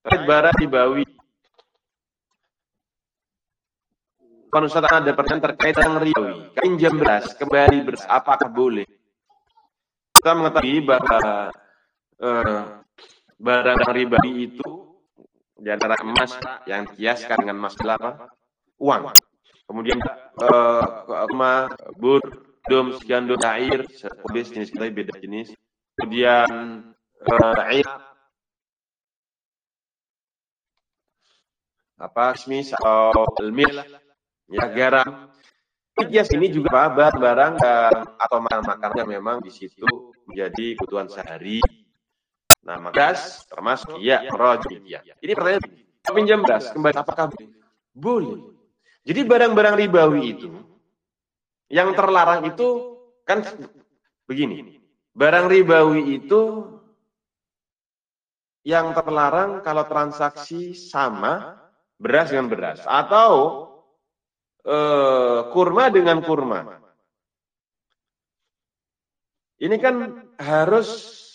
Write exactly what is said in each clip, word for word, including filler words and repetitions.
terkait barang ribawi. Pak Ustaz, ada pertanyaan terkait dengan ribawi. Pinjam beras, kembali beras, apakah boleh? Kita mengetahui bahwa eh, barang ribawi itu di antara emas yang dikiaskan dengan emas apa? Uang. Kemudian eh, emas, bur, dom, sekian dom, air, sebis jenis kita beda jenis. Kemudian eh, air, apa, semis atau mil, ya garam. Kias ini juga barang-barang atau makanan yang memang di situ menjadi kebutuhan sehari. Nah, gas termasuk ya roji ya. Ini pertanyaan, pinjam gas kembali apakah boleh? Boleh. Jadi barang-barang ribawi itu yang terlarang itu kan begini. Barang ribawi itu yang terlarang kalau transaksi sama beras dengan beras atau Uh, kurma dengan kurma. Ini kan harus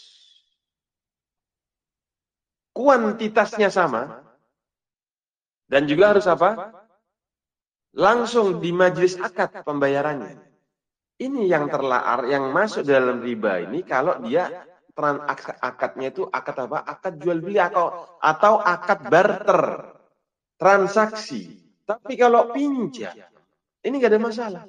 kuantitasnya sama dan juga harus apa? Langsung di majelis akad pembayarannya. Ini yang terlarang, yang masuk dalam riba ini kalau dia akadnya itu akad apa? Akad jual beli atau atau akad barter, transaksi. Tapi kalau pinjam, ini nggak ada masalah.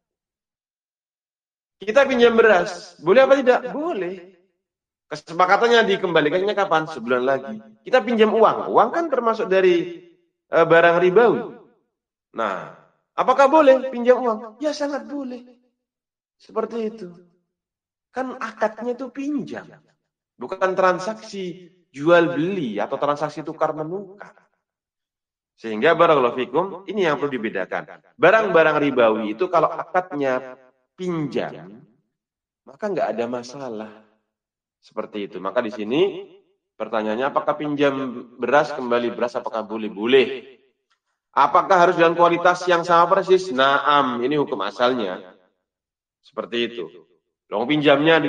Kita pinjam beras, boleh apa tidak? Boleh. Kesepakatannya dikembalikannya kapan? Sebulan lagi. Kita pinjam uang. Uang kan termasuk dari e, barang ribawi. Nah, apakah boleh pinjam uang? Ya sangat boleh. Seperti itu. Kan akadnya itu pinjam. Bukan transaksi jual beli atau transaksi tukar menukar. Sehingga barakallahu fikum, ini yang perlu dibedakan. Barang-barang ribawi itu kalau akadnya pinjam, maka nggak ada masalah. Seperti itu. Maka di sini pertanyaannya, apakah pinjam beras kembali beras apakah boleh? Boleh. Apakah harus dengan kualitas yang sama persis? Naam, ini hukum asalnya. Seperti itu. Long pinjamnya